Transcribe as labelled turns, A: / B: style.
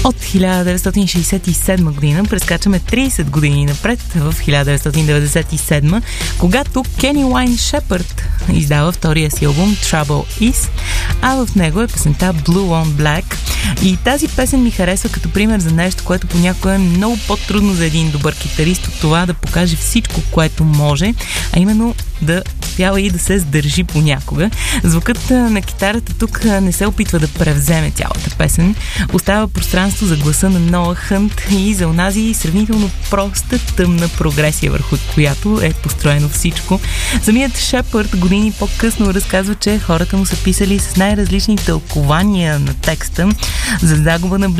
A: От 1967 година прескачаме 30 години напред в 1997, когато Кени Уайн Шепърд издава втория си албум Trouble Is, а в него е песента Blue on Black. И тази песен ми харесва като пример за нещо, което понякога е много по-трудно за един добър китарист от това да покаже всичко, което може, а именно да успява и да се сдържи понякога. Звукът на китарата тук не се опитва да превземе цялата песен. Остава пространство за гласа на Ноа Хънт и за онази сравнително проста, тъмна прогресия, върху която е построено всичко. Самият Шепърд години по-късно разказва, че хората му са писали с най-различни тълкования на текста за загуба на